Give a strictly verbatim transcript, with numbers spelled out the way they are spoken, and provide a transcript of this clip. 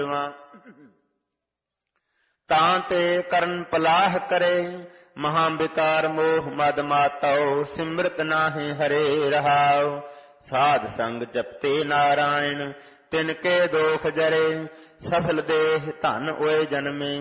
ਤਾਂ ਤੇ ਕਰਨ ਪਲਾਹ ਕਰੇ, ਮਹਾ ਬਿਕਾਰ ਮੋਹ ਮਦ ਮਾਤਉ, ਸਿਮਰਤ ਨਾਹਿ ਹਰੇ ਰਹਾਉ। ਸਾਧ ਸੰਗ ਜਪਤੇ ਨਾਰਾਇਣ, ਤਿਨ ਕੇ ਦੋਖ ਜਰੇ, ਸਫਲ ਦੇਹ ਧਨ ਓਏ ਜਨਮੇ।